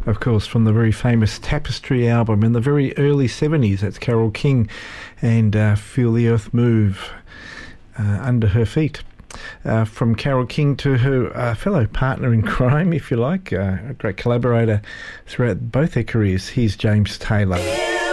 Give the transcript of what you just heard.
Of course, from the very famous Tapestry album in the very early 70s. That's Carole King and Feel the Earth Move Under Her Feet. From Carole King to her fellow partner in crime, if you like, a great collaborator throughout both their careers. Here's James Taylor.